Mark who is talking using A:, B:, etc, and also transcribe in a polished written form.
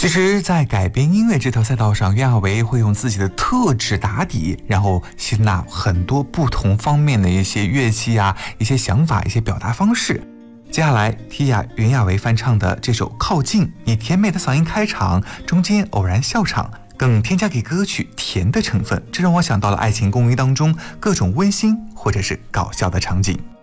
A: 其实在改编音乐这条赛道上，袁娅维会用自己的特质打底，然后吸纳很多不同方面的一些乐器啊、一些想法、一些表达方式。接下来袁娅维翻唱的这首《靠近》，以甜美的嗓音开场，中间偶然笑场，更添加给歌曲甜的成分，这让我想到了《爱情公寓》当中各种温馨或者是搞笑的场景。